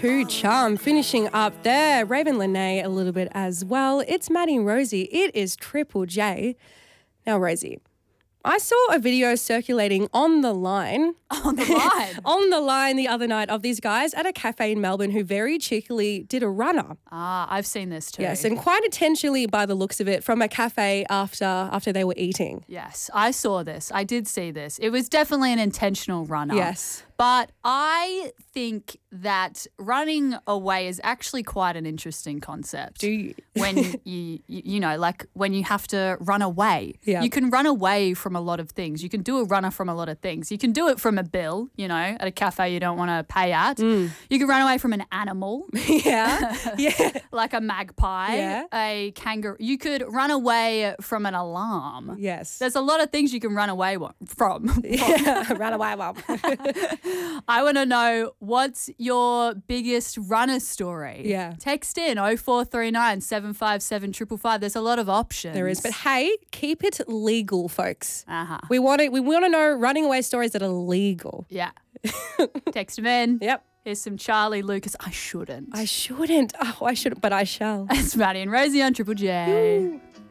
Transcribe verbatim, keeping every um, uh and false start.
two Charm finishing up there. Raven Lene a little bit as well. It's Maddie and Rosie. It is Triple J. Now, Rosie, I saw a video circulating on the line. On the line? on the line the other night of these guys at a cafe in Melbourne who very cheekily did a runner. Ah, I've seen this too. Yes, and quite intentionally by the looks of it from a cafe after after they were eating. Yes, I saw this. I did see this. It was definitely an intentional runner. Yes. But I think that running away is actually quite an interesting concept. Do you? When you, you, you know, like when you have to run away. Yeah. You can run away from a lot of things. You can do a runner from a lot of things. You can do it from a bill, you know, at a cafe you don't want to pay at. Mm. You can run away from an animal. Yeah, yeah. Like a magpie, Yeah. a kangaroo. You could run away from an alarm. Yes. There's a lot of things you can run away wa- from. Yeah, run away, mum. I want to know, what's your biggest runner story? Yeah. Text in oh four three nine, seven five seven, five five five. There's a lot of options. There is, but hey, keep it legal, folks. Uh-huh. We want to we want to know running away stories that are legal. Yeah. Text them in. Yep. Here's some Charlie Lucas. I shouldn't. I shouldn't. Oh, I shouldn't, but I shall. It's Maddie and Rosie on Triple J. Ooh.